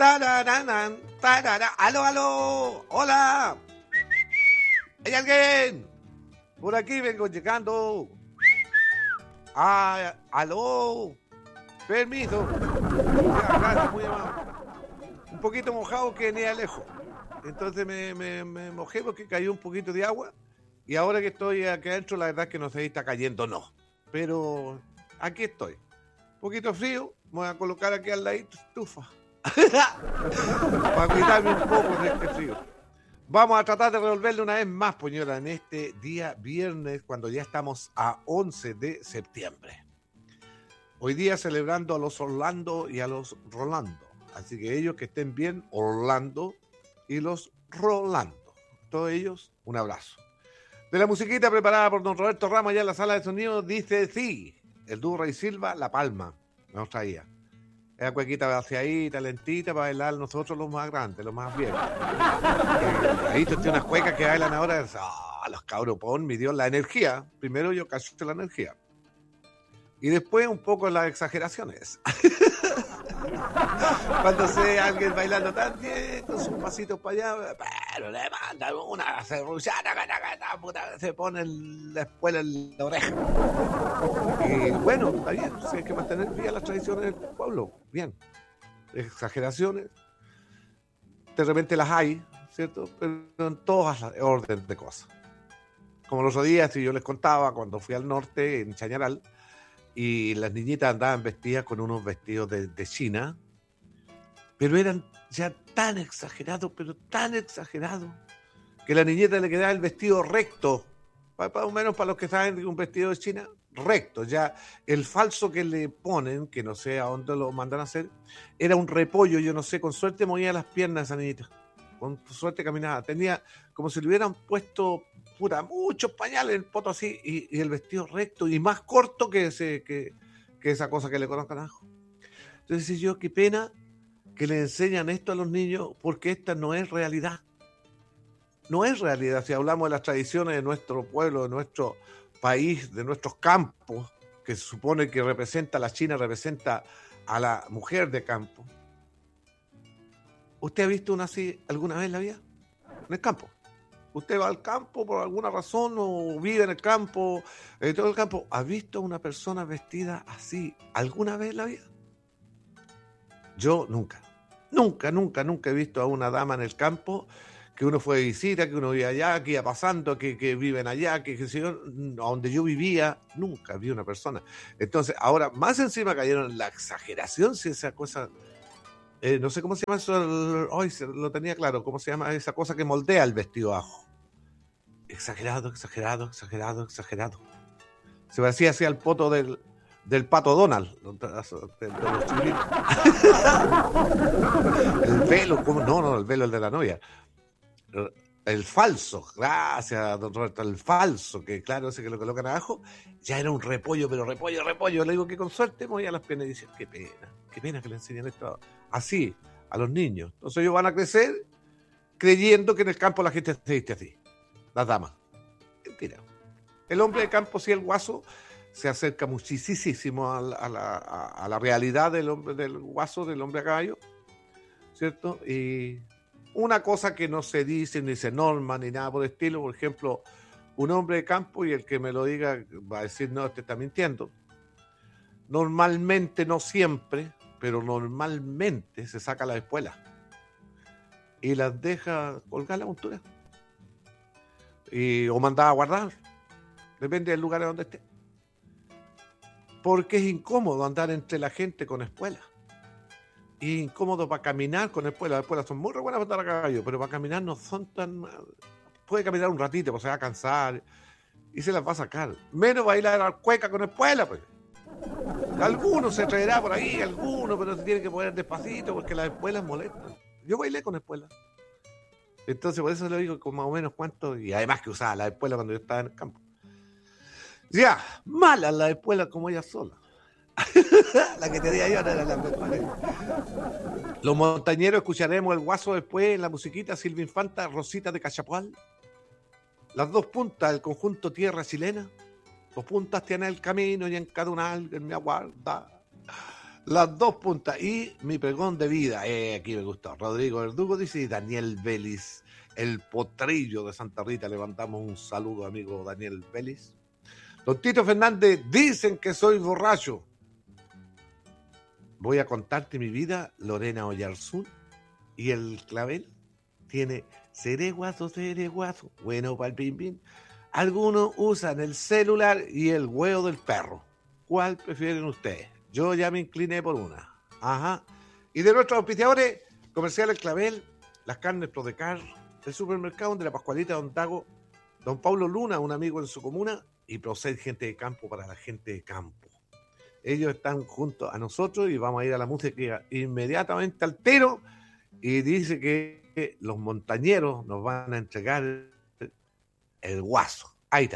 Tararán, tarará. ¡Aló, aló! ¡Hola! ¿Hay alguien? Por aquí vengo llegando. Ah, aló. Permiso. Ya, gracias, muy amable. Un poquito mojado que ni alejo. Entonces me mojé porque cayó un poquito de agua. Y ahora que estoy aquí adentro, la verdad es que no sé si está cayendo o no. Pero aquí estoy. Un poquito frío. Me voy a colocar aquí al ladito estufa. Para cuidarme un poco de este frío. Vamos a tratar de resolverlo una vez más, puñola, en este día viernes, cuando ya estamos a 11 de septiembre. Hoy día celebrando a los Orlando y a los Rolando. Así que ellos que estén bien, Orlando y los Rolando. Todos ellos, un abrazo. De la musiquita preparada por don Roberto Ramos allá en la sala de sonido, dice sí, el dúo Rey Silva, La Palma, nos traía. Esa cuequita vaciadita, lentita, para bailar nosotros los más grandes, los más viejos. Ahí tiene unas cuecas que bailan ahora, los cabros, pon, mi Dios, la energía. Primero yo cacho la energía. Y después un poco las exageraciones. Cuando sé a alguien bailando tan bien, con sus pasitos para allá, pero le mandan una serruchada, se pone la espuela en la oreja. Y bueno, está bien, si hay que mantener bien las tradiciones del pueblo, bien. Exageraciones, de repente las hay, ¿cierto? Pero en todas las órdenes de cosas. Como los otros días, si yo les contaba, cuando fui al norte, en Chañaral, y las niñitas andaban vestidas con unos vestidos de China, pero eran ya tan exagerados, que a la niñita le quedaba el vestido recto, más o menos para los que saben un vestido de China, recto, ya el falso que le ponen, que no sé a dónde lo mandan a hacer, era un repollo, yo no sé, con suerte movía las piernas esa niñita, con suerte caminaba, tenía como si le hubieran puesto muchos pañales, el poto así, y el vestido recto, y más corto que esa cosa que le conozcan abajo. Entonces yo, qué pena que le enseñan esto a los niños, porque esta no es realidad. No es realidad, si hablamos de las tradiciones de nuestro pueblo, de nuestro país, de nuestros campos, que se supone que representa, la China representa a la mujer de campo. ¿Usted ha visto una así alguna vez en la vida? En el campo. Usted va al campo por alguna razón o vive en el campo, todo el campo. ¿Ha visto a una persona vestida así alguna vez en la vida? Yo nunca he visto a una dama en el campo, que uno fue de visita, que uno vive allá, que iba pasando, que viven allá, que a donde yo vivía, nunca vi una persona. Entonces, ahora más encima cayeron en la exageración, si esa cosa, no sé cómo se llama eso, hoy lo tenía claro, cómo se llama esa cosa que moldea el vestido abajo. Exagerado. Se parecía así al poto del pato Donald, de los chiquilitos. El velo, ¿cómo? No, el velo, el de la novia. El falso, gracias, don Roberto, el falso, que claro, ese que lo colocan abajo, ya era un repollo, pero repollo. Le digo que con suerte me voy a las piernas y dicen, qué pena que le enseñan esto así a los niños. Entonces ellos van a crecer creyendo que en el campo la gente se viste así, las damas. Mentira. El hombre de campo, sí, el guaso, se acerca muchísimo a la realidad del guaso, del hombre a caballo, ¿cierto? Y una cosa que no se dice, ni se norma, ni nada por el estilo, por ejemplo, un hombre de campo, y el que me lo diga va a decir, no, este está mintiendo. Normalmente, no siempre, pero normalmente se saca la espuela y las deja colgar la montura. O mandada a guardar, depende del lugar donde esté. Porque es incómodo andar entre la gente con espuela. Es incómodo para caminar con espuelas. Las espuelas son muy buenas para andar a caballo, pero para caminar no son tan... Puede caminar un ratito, pues se va a cansar y se las va a sacar. Menos bailar a la cueca con espuela, pues. Algunos se traerá por ahí, pero se tiene que poner despacito porque las espuelas molestan. Yo bailé con espuelas. Entonces por eso le digo con más o menos cuánto, y además que usaba la espuela cuando yo estaba en el campo. Ya, mala la espuela como ella sola. La que tenía yo no era la mejor. Los montañeros escucharemos el guaso después en la musiquita Silvia Infanta, Rosita de Cachapual. Las dos puntas del conjunto Tierra Chilena. Dos puntas tiene el camino y en cada una alguien me aguarda. Las dos puntas. Y mi pregón de vida. Aquí me gustó. Rodrigo Verdugo dice, y Daniel Vélez, el potrillo de Santa Rita. Levantamos un saludo, amigo Daniel Vélez. Don Tito Fernández, dicen que soy borracho. Voy a contarte mi vida, Lorena Oyarzún. Y el clavel tiene cereguazo. Bueno, para el pim pim. Algunos usan el celular y el huevo del perro. ¿Cuál prefieren ustedes? Yo ya me incliné por una. Ajá. Y de nuestros auspiciadores, Comerciales Clavel, las carnes Prodecar, el supermercado de la Pascualita Don Dago, Don Pablo Luna, un amigo en su comuna, y Proced Gente de Campo para la gente de campo. Ellos están junto a nosotros y vamos a ir a la música inmediatamente al tiro. Y dice que los montañeros nos van a entregar el guaso.